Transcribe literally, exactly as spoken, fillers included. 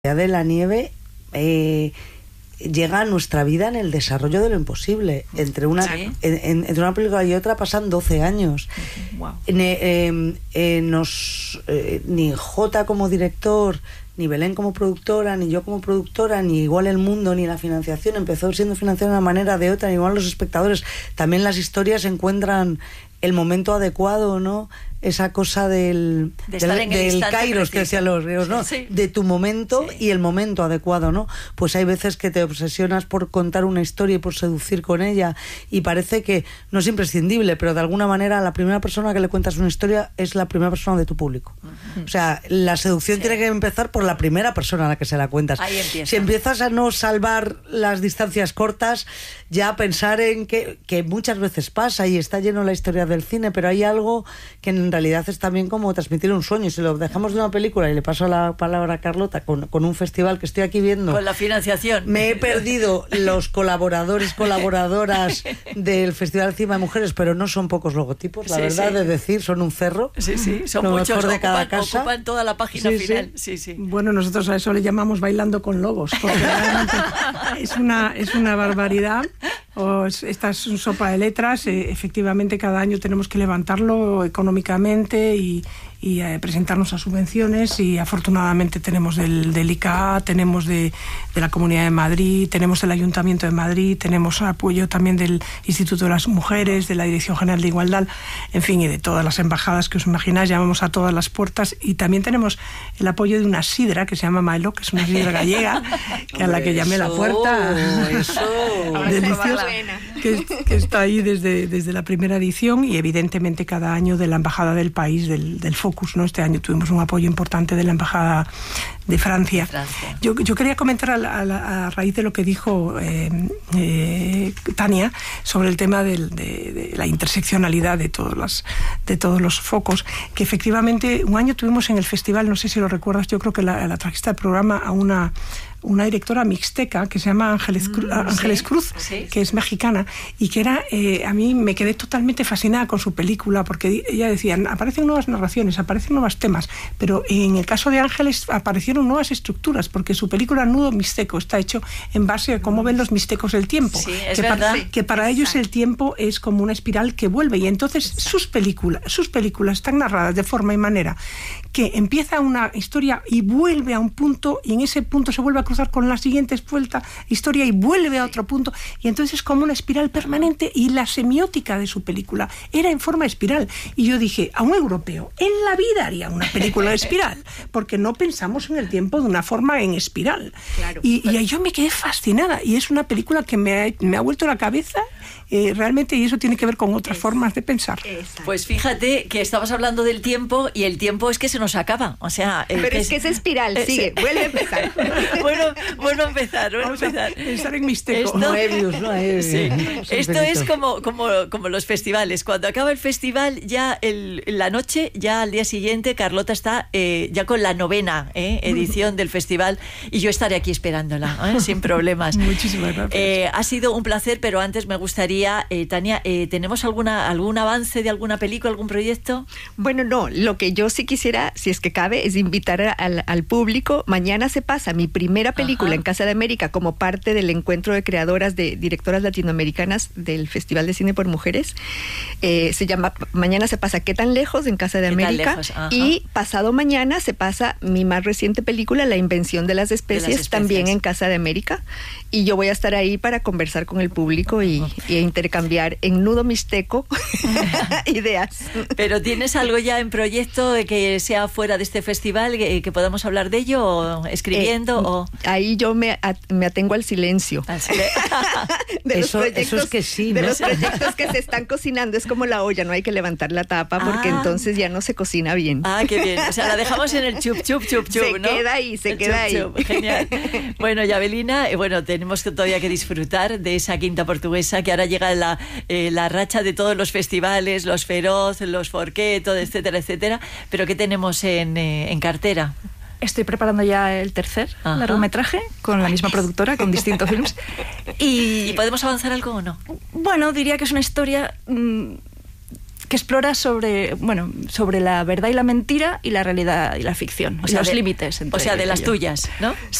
de la nieve eh, llega a nuestra vida en el desarrollo de lo imposible. Entre una, ¿sí? en, en, entre una película y otra pasan doce años. Wow. Ne, eh, eh, nos, eh, ni Jota como director, ni Belén como productora, ni yo como productora, ni igual el mundo, ni la financiación empezó siendo financiada de una manera de otra, ni igual los espectadores. También las historias encuentran el momento adecuado, ¿no? Esa cosa del, de del, del kairos que decían los griegos, ¿no? Sí, sí. De tu momento, sí. Y el momento adecuado, ¿no? Pues hay veces que te obsesionas por contar una historia y por seducir con ella, y parece que no es imprescindible, pero de alguna manera la primera persona que le cuentas una historia es la primera persona de tu público. Uh-huh. O sea, la seducción sí. tiene que empezar por la primera persona a la que se la cuentas. Ahí empieza. Si empiezas a no salvar las distancias cortas, ya pensar en que, que muchas veces pasa y está lleno la historia del cine, pero hay algo que en En realidad es también como transmitir un sueño. Si lo dejamos de una película, y le paso la palabra a Carlota, con, con un festival que estoy aquí viendo, con la financiación, me he perdido los colaboradores, colaboradoras del Festival Cima de Mujeres, pero no son pocos logotipos, la sí, verdad, sí. de decir, son un cerro. Sí, sí, son lo muchos, mejor de ocupan, cada casa. Ocupan toda la página sí, final. Sí. Sí, sí. Bueno, nosotros a eso le llamamos bailando con logos, porque realmente es una, es una barbaridad. O esta es una sopa de letras. Eh, efectivamente, cada año tenemos que levantarlo económicamente y, y eh, presentarnos a subvenciones, y afortunadamente tenemos del, del I C A, tenemos de, de la Comunidad de Madrid, tenemos del Ayuntamiento de Madrid, tenemos apoyo también del Instituto de las Mujeres, de la Dirección General de Igualdad, en fin, y de todas las embajadas que os imagináis. Llamamos a todas las puertas, y también tenemos el apoyo de una sidra que se llama Maelo, que es una sidra gallega, que a la que llamé la puerta. Eso, deliciosa, que, que está ahí desde, desde la primera edición, y evidentemente cada año de la embajada del país, del, del Focus, ¿no? Este año tuvimos un apoyo importante de la embajada de Francia. Francia. Yo, yo quería comentar a, a, a raíz de lo que dijo eh, eh, Tania sobre el tema del, de, de la interseccionalidad de todos, las, de todos los focos, que efectivamente un año tuvimos en el festival, no sé si lo recuerdas, yo creo que la, la trajiste al programa a una una directora mixteca que se llama Ángeles, Cruz, mm, Ángeles sí, Cruz, sí. que es mexicana, y que era, eh, a mí me quedé totalmente fascinada con su película, porque ella decía, aparecen nuevas narraciones, aparecen nuevos temas, pero en el caso de Ángeles aparecieron nuevas estructuras, porque su película Nudo Mixteco está hecho en base a cómo ven los mixtecos el tiempo, sí, es que, verdad. para, que para ellos el tiempo es como una espiral que vuelve, y entonces sus películas, sus películas están narradas de forma y manera que empieza una historia y vuelve a un punto, y en ese punto se vuelve a cruzar con la siguiente vuelta, historia, y vuelve a otro punto, y entonces es como una espiral permanente, y la semiótica de su película era en forma de espiral, y yo dije, a un europeo en la vida haría una película de espiral, porque no pensamos en el tiempo de una forma en espiral. Claro. Y, y yo me quedé fascinada, y es una película que me ha, me ha vuelto la cabeza eh, realmente, y eso tiene que ver con otras es, formas de pensar. Exacto. Pues fíjate que estabas hablando del tiempo, y el tiempo es que se nos acaba, o sea... Pero es, es que es espiral, eh, sigue, sí. vuelve a empezar. bueno, bueno empezar, bueno Vamos empezar. Pensar en Mixteco. Esto, Moebius, ¿no? Eh, sí. eh, Esto es como, como, como los festivales. Cuando acaba el festival, ya el, la noche, ya al día siguiente, Carlota está eh, ya con la novena eh, edición del festival, y yo estaré aquí esperándola, eh, sin problemas. Muchísimas gracias. Eh, ha sido un placer, pero antes me gustaría, eh, Tania, eh, ¿tenemos alguna, algún avance de alguna película, algún proyecto? Bueno, no, lo que yo sí quisiera, si es que cabe, es invitar a, al, al público. Mañana se pasa mi primera película Ajá. en Casa de América, como parte del encuentro de creadoras, de directoras latinoamericanas del Festival de Cine por Mujeres. Eh, se llama Mañana se pasa ¿Qué tan lejos? En Casa de América. Y pasado mañana se pasa mi más reciente película, La invención de las especies, de las especies. también en Casa de América. Y yo voy a estar ahí para conversar con el público y, y intercambiar en nudo mixteco ideas. ¿Pero tienes algo ya en proyecto de que sea fuera de este festival, que, que podamos hablar de ello, o escribiendo? Eh, o... Ahí yo me, at, me atengo al silencio. Al silencio. de los eso, proyectos, eso es que sí, de ¿no? los proyectos que se están cocinando. Es como la olla, no hay que levantar la tapa, porque ah. entonces ya no se cocina bien. Ah, qué bien. O sea, la dejamos en el chup, chup, chup, chup, se ¿no? Se queda ahí, se el queda chup, ahí. Chup. Genial. Bueno, Yabelina, eh, bueno, tenemos que todavía que disfrutar de esa Quinta Portuguesa, que ahora llega la, eh, la racha de todos los festivales, los Feroz, los Forqueto, etcétera, etcétera. Pero ¿qué tenemos en, eh, en cartera? Estoy preparando ya el tercer Ajá. largometraje con la misma productora, con Distinto Films. Y... ¿Y podemos avanzar algo o no? Bueno, diría que es una historia mmm, que explora sobre, bueno, sobre la verdad y la mentira y la realidad y la ficción, o sea, los límites entre O sea, de las ello. tuyas, ¿no?